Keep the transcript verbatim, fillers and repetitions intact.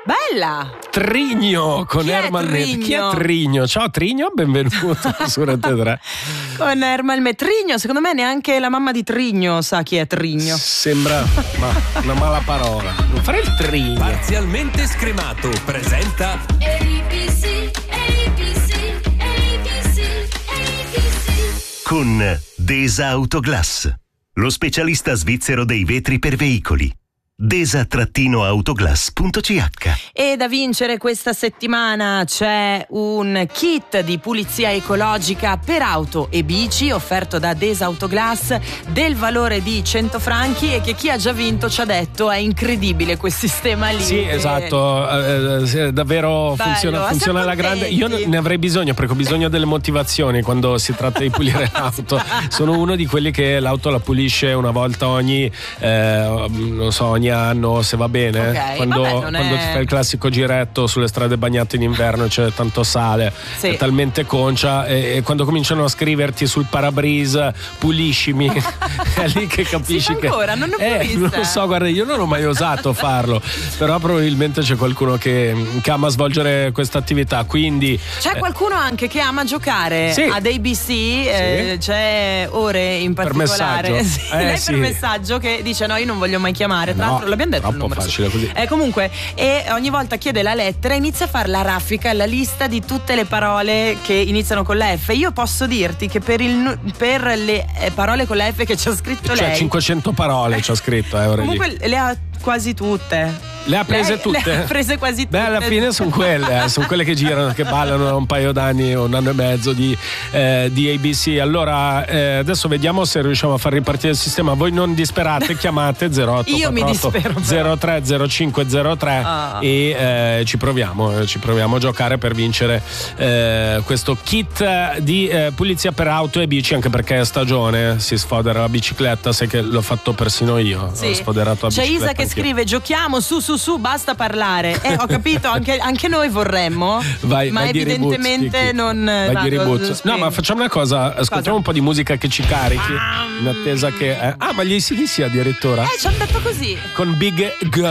Bella! Trigno con Chi è Ermal Met. Trigno? Chi è Trigno? Ciao Trigno, benvenuto su Rete tre. Con Ermal Met. Trigno, secondo me neanche la mamma di Trigno sa chi è Trigno. Sembra ma, una mala parola. Non fare il Trigno. Parzialmente scremato presenta A B C, A B C, A B C, A B C. Con Desa Autoglass, lo specialista svizzero dei vetri per veicoli. desa-autoglass punto c h. E da vincere questa settimana c'è un kit di pulizia ecologica per auto e bici offerto da Desa Autoglass del valore di cento franchi e che chi ha già vinto ci ha detto è incredibile quel sistema lì. Sì, esatto, eh, davvero Bello, funziona, funziona alla grande. Io ne avrei bisogno perché ho bisogno delle motivazioni quando si tratta di pulire l'auto. Sono uno di quelli che l'auto la pulisce una volta ogni eh, non so, ogni anno, se va bene. Okay, quando vabbè, non quando è... ti fai il classico giretto sulle strade bagnate in inverno, c'è tanto sale, sì. È talmente concia, e, e quando cominciano a scriverti sul parabrise puliscimi è lì che capisci sì, che ancora non ho più eh, vista. non lo so, guarda, io non ho mai osato farlo, però probabilmente c'è qualcuno che, che ama svolgere questa attività, quindi c'è eh, qualcuno anche che ama giocare sì. ad A B C, eh, sì. c'è Ore in per particolare messaggio. sì, Eh, lei sì. per messaggio che dice no, io non voglio mai chiamare, tra No, l'altro l'abbiamo detto il troppo numero facile così. eh, comunque, e ogni volta chiede la lettera, inizia a fare la raffica, la lista di tutte le parole che iniziano con la F. Io posso dirti che per, il, nu- per le eh, parole con la F che ci ha scritto cioè lei, cinquecento parole ci ha scritto, eh, ora lì. comunque le ha quasi tutte. Le ha prese Lei, tutte? Le ha prese quasi tutte. Beh, alla fine sono quelle, eh, sono quelle che girano, che ballano da un paio d'anni, un anno e mezzo di, eh, di A B C. Allora, eh, adesso vediamo se riusciamo a far ripartire il sistema. Voi non disperate, chiamate zero otto Io mi quattro otto dispero, zero tre zero cinque zero tre Ah. e eh, ci proviamo, eh, ci proviamo a giocare per vincere eh, questo kit di eh, pulizia per auto e bici, anche perché è stagione, si sfodera la bicicletta, sai che l'ho fatto persino io, Sì. ho sfoderato la C'è bicicletta. Isa che anch'io. scrive giochiamo su su su basta parlare. Eh, ho capito, anche, anche noi vorremmo, Vai, ma vai di evidentemente reboot, non vai vado, di reboot. lo No, spengo. ma facciamo una cosa, ascoltiamo Cosa? un po' di musica che ci carichi in attesa che eh. ah, ma gli A C D C addirittura Eh, ci hanno detto così. con Big Girl.